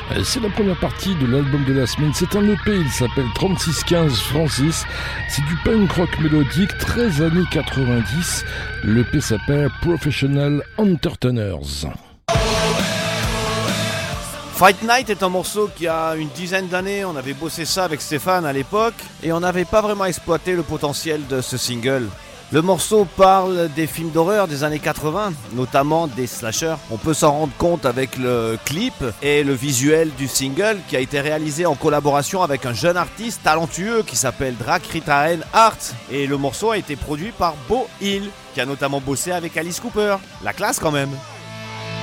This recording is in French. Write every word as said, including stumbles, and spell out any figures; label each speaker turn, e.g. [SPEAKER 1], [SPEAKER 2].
[SPEAKER 1] C'est la première partie de l'album de la semaine. C'est un E P, il s'appelle trente-six quinze Francis. C'est du punk rock mélodique, très années quatre-vingt-dix. L'E P s'appelle Professional Entertainers.
[SPEAKER 2] Fight Night est un morceau qui a une dizaine d'années, on avait bossé ça avec Stéphane à l'époque et on n'avait pas vraiment exploité le potentiel de ce single. Le morceau parle des films d'horreur des années quatre-vingts, notamment des slashers. On peut s'en rendre compte avec le clip et le visuel du single qui a été réalisé en collaboration avec un jeune artiste talentueux qui s'appelle Drakritaren Art. Et le morceau a été produit par Beau Hill, qui a notamment bossé avec Alice Cooper. La classe quand même.